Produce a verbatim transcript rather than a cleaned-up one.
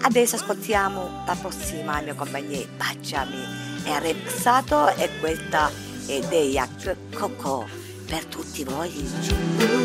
Adesso ascoltiamo la prossima mia compagnia Baciami è remixato e questa è Deyak Coco per tutti voi.